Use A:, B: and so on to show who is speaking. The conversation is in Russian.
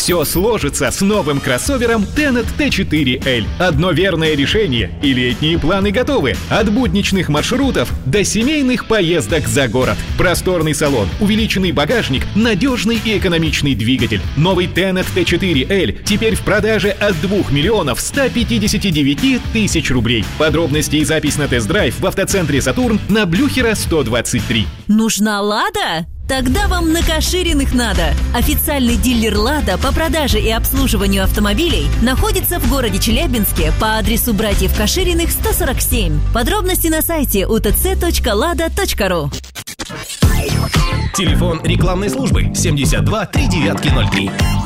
A: Все сложится с новым кроссовером Tenet T4L. Одно верное решение, и летние планы готовы. От будничных маршрутов до семейных поездок за город. Просторный салон, увеличенный багажник, надежный и экономичный двигатель. Новый Tenet T4L теперь в продаже от 2 миллионов 159 тысяч рублей. Подробности и запись на тест-драйв в автоцентре «Сатурн» на Блюхера 123.
B: Нужна «Лада»? Тогда вам на Кашириных надо. Официальный дилер «Лада» по продаже и обслуживанию автомобилей находится в городе Челябинске по адресу братьев Кашириных, 147. Подробности на сайте utc.lada.ru.
C: Телефон рекламной службы 72 3903.